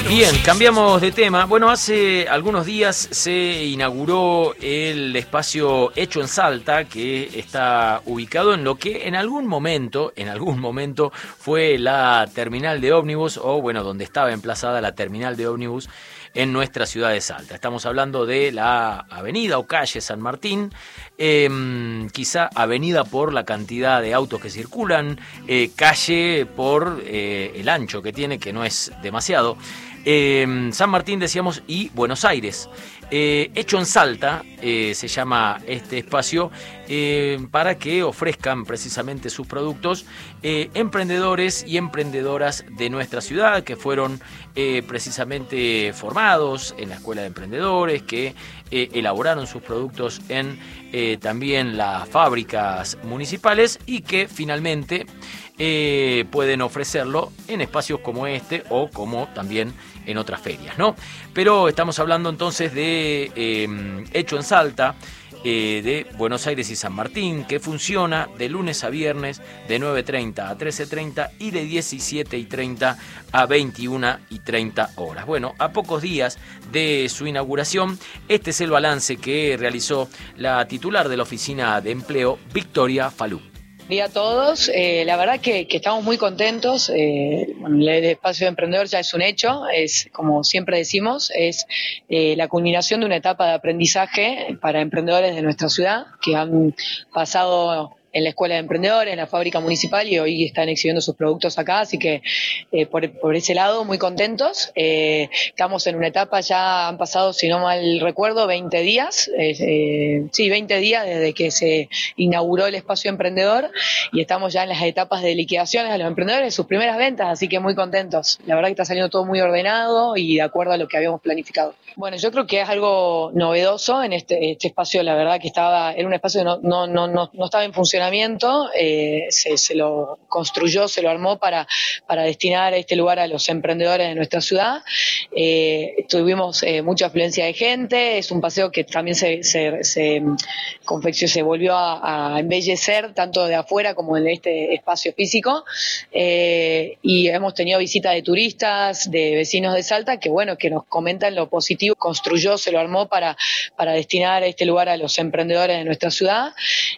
Bien, cambiamos de tema. Bueno, hace algunos días se inauguró el espacio Hecho en Salta, que está ubicado en lo que en algún momento fue la terminal de ómnibus, o bueno, donde estaba emplazada la terminal de ómnibus en nuestra ciudad de Salta. Estamos hablando de la avenida o calle San Martín, quizá avenida por la cantidad de autos que circulan, calle por el ancho que tiene, que no es demasiado. San Martín, decíamos, y Buenos Aires. Hecho en Salta se llama este espacio, para que ofrezcan precisamente sus productos emprendedores y emprendedoras de nuestra ciudad, que fueron precisamente formados en la Escuela de Emprendedores, que elaboraron sus productos en también las fábricas municipales y que finalmente pueden ofrecerlo en espacios como este o como también en otras ferias, ¿no? Pero estamos hablando entonces de Hecho en Salta, de Buenos Aires y San Martín, que funciona de lunes a viernes de 9:30 a 13:30 y de 17:30 a 21:30 horas. Bueno, a pocos días de su inauguración, este es el balance que realizó la titular de la Oficina de Empleo, Victoria Falú. Buen día a todos. La verdad que estamos muy contentos. Bueno, el espacio de emprendedor ya es un hecho, es, como siempre decimos, es la culminación de una etapa de aprendizaje para emprendedores de nuestra ciudad que han pasado en la Escuela de Emprendedores, en la fábrica municipal, y hoy están exhibiendo sus productos acá, así que por ese lado muy contentos. Estamos en una etapa, ya han pasado, si no mal recuerdo, 20 días, 20 días desde que se inauguró el espacio emprendedor, y estamos ya en las etapas de liquidaciones a los emprendedores, sus primeras ventas, así que muy contentos. La verdad que está saliendo todo muy ordenado y de acuerdo a lo que habíamos planificado. Bueno, yo creo que es algo novedoso en este espacio. La verdad que era un espacio que no estaba en funcionamiento. Se lo construyó, se lo armó para destinar este lugar a los emprendedores de nuestra ciudad. Tuvimos mucha afluencia de gente, es un paseo que también se volvió a embellecer tanto de afuera como en este espacio físico, y hemos tenido visita de turistas, de vecinos de Salta, que bueno, que nos comentan lo positivo. Construyó, se lo armó para destinar este lugar a los emprendedores de nuestra ciudad.